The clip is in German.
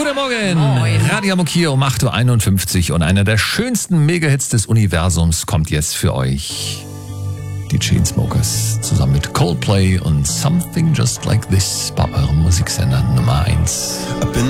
Guten Morgen. Moin. Radio Amok hier um 8.51 Uhr und einer der schönsten Megahits des Universums kommt jetzt für euch. Die Chainsmokers zusammen mit Coldplay und Something Just Like This bei eurem Musiksender Nummer 1.